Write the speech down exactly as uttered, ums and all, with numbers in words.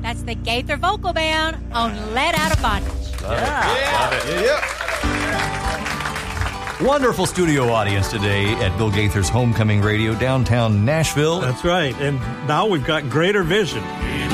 That's the Gaither Vocal Band on Let Out of Bondage. Love yeah. Yeah. Love it. Yeah, yeah. Wonderful studio audience today at Bill Gaither's Homecoming Radio, downtown Nashville. That's right. And now we've got greater vision.